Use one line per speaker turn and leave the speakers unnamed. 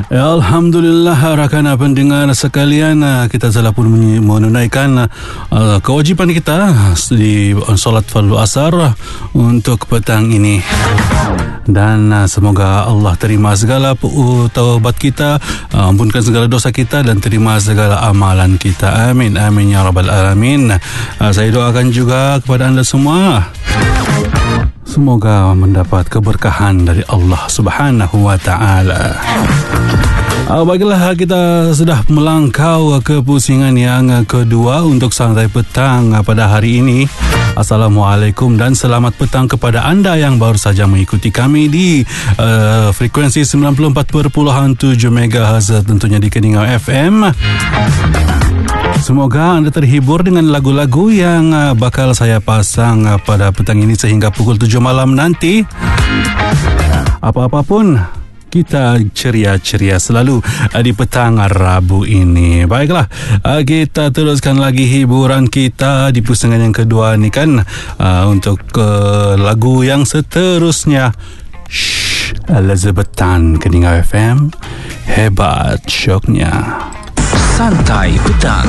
Alhamdulillah, rakan pendengar sekalian, kita telah pun menunaikan kewajipan kita di solat fardu asar untuk petang ini. Dan semoga Allah terima segala taubat kita, ampunkan segala dosa kita dan terima segala amalan kita. Amin, amin ya rabbal alamin. Saya doakan juga kepada anda semua, semoga mendapat keberkahan dari Allah Subhanahu wa ta'ala. Baiklah, kita sudah melangkau ke pusingan yang kedua untuk santai petang pada hari ini. Assalamualaikum dan selamat petang kepada anda yang baru saja mengikuti kami di frekuensi 94.7 MHz, tentunya di Keningau FM. Semoga anda terhibur dengan lagu-lagu yang bakal saya pasang pada petang ini sehingga pukul 7 malam nanti. Apa-apapun, kita ceria-ceria selalu di petang Rabu ini. Baiklah, kita teruskan lagi hiburan kita di pusingan yang kedua ni kan, untuk lagu yang seterusnya. Elizabethan Keningau FM, hebat syoknya.
Santai petang.